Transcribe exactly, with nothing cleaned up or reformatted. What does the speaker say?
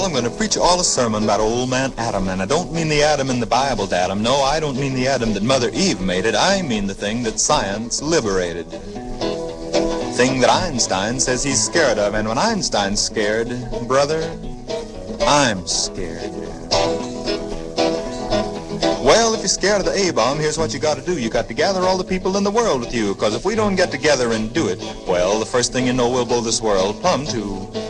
I'm going to preach all a sermon about old man Adam. And I don't mean the Adam in the Bible, Adam. No, I don't mean the Adam that Mother Eve made it. I mean the thing that science liberated. Thing that Einstein says he's scared of. And when Einstein's scared, brother, I'm scared. Well, if you're scared of the A-bomb, here's what you got to do. You got to gather all the people in the world with you. Because if we don't get together and do it, well, the first thing you know, we'll blow this world plumb to